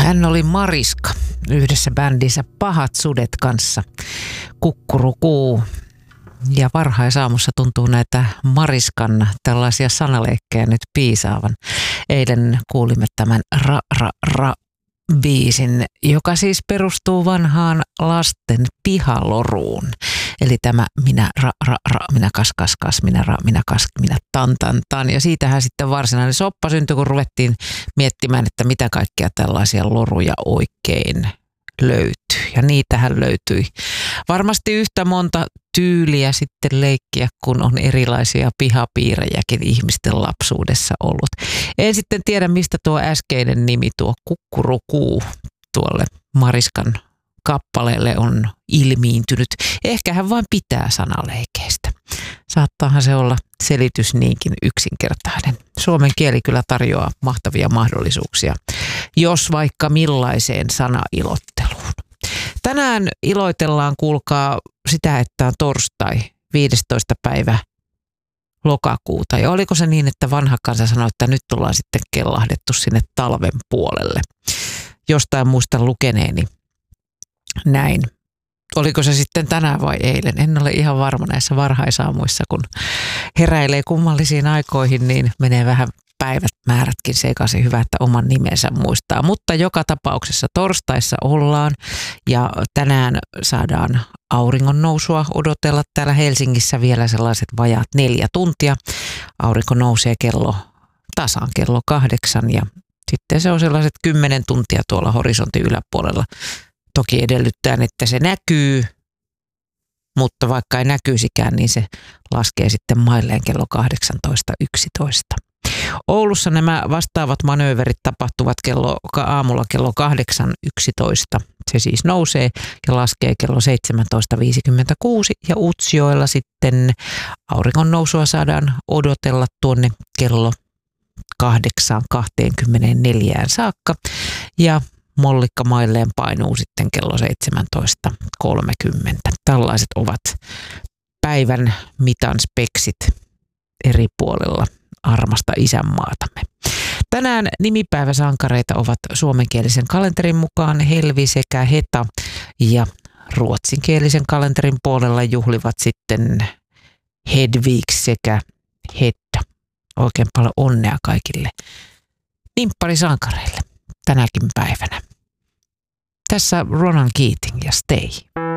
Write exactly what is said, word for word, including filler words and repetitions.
Hän oli Mariska yhdessä bändissä Pahat sudet kanssa. Kukkurukuu. Ja varhaisaamussa tuntuu näitä Mariskan tällaisia sanaleikkejä nyt piisaavan. Eilen kuulimme tämän ra ra ra biisin, joka siis perustuu vanhaan lasten pihaloruun. Eli tämä minä ra ra ra, minä kas kas kas, minä ra, minä kas, minä tan tan tan. Ja siitähän sitten varsinainen soppa syntyi, kun ruvettiin miettimään, että mitä kaikkia tällaisia loruja oikein löytyy. Ja niitähän löytyi varmasti yhtä monta tyyliä sitten leikkiä, kun on erilaisia pihapiirejäkin ihmisten lapsuudessa ollut. En sitten tiedä, mistä tuo äskeinen nimi, tuo Kukkurukuu, tuolle Mariskan kappaleelle on ilmiintynyt. Ehkä hän vain pitää sanaleikeistä. Saattaahan se olla selitys niinkin yksinkertainen. Suomen kieli kyllä tarjoaa mahtavia mahdollisuuksia, jos vaikka millaiseen sanailotteluun. Tänään iloitellaan, kuulkaa, sitä, että on torstai, viidestoista päivä lokakuuta. Ja oliko se niin, että vanha kansa sanoi, että nyt tullaan sitten kellahdettu sinne talven puolelle. Jostain muistan lukeneeni näin. Oliko se sitten tänään vai eilen? En ole ihan varma näissä varhaisaamuissa, kun heräilee kummallisiin aikoihin, niin menee vähän päivät määrätkin sekaisin. Hyvä, että oman nimensä muistaa. Mutta joka tapauksessa torstaissa ollaan ja tänään saadaan auringon nousua odotella täällä Helsingissä vielä sellaiset vajaat neljä tuntia. Aurinko nousee kello tasan kello kahdeksan ja sitten se on sellaiset kymmenen tuntia tuolla horisontin yläpuolella. Toki edellyttäen, että se näkyy, mutta vaikka ei näkyisikään, niin se laskee sitten mailleen kello kahdeksantoista yksitoista. Oulussa nämä vastaavat manööverit tapahtuvat kello, aamulla kello kahdeksan yksitoista. Se siis nousee ja laskee kello seitsemäntoista viisikymmentäkuusi ja Utsjoella sitten auringon nousua saadaan odotella tuonne kello kahdeksan kaksikymmentäneljä saakka ja mollikka mailleen painuu sitten kello seitsemäntoista kolmekymmentä. Tällaiset ovat päivän mitan speksit eri puolella armasta isänmaatamme. Tänään nimipäiväsankareita ovat suomenkielisen kalenterin mukaan Helvi sekä Heta ja ruotsinkielisen kalenterin puolella juhlivat sitten Hedvig sekä Hedda. Oikein paljon onnea kaikille nimpparisankareille tänäkin päivänä. Tässä Ronan Keating ja Stay.